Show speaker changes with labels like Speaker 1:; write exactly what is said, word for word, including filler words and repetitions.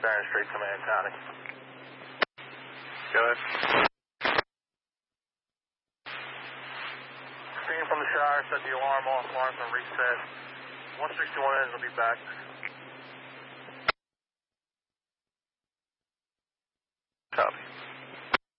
Speaker 1: bearing straight to Man County. Go ahead. Steam from the shower, set the alarm off, alarm's been reset. one sixty-one ends will be back.